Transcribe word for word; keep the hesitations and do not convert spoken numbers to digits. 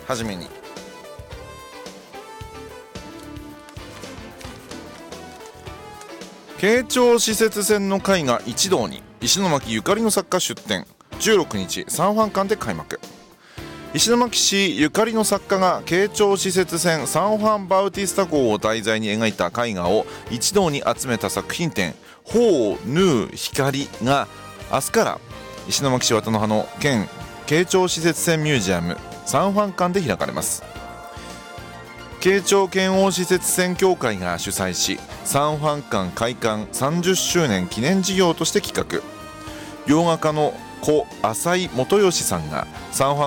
はじめに慶長使節船の会が一堂に、石巻ゆかりの作家出展、じゅうろくにちサンファン館で開幕。石巻市ゆかりの作家が慶長使節船サンファンバウティスタ号を題材に描いた絵画を一堂に集めた作品展、ほうぬう光が明日から石巻市渡の葉の県慶長使節船ミュージアムサンファン館で開かれます。慶長遣欧使節船協会が主催し、サンファン館開館さんじゅっしゅうねん記念事業として企画。洋画家の故浅井元義さんがサンファン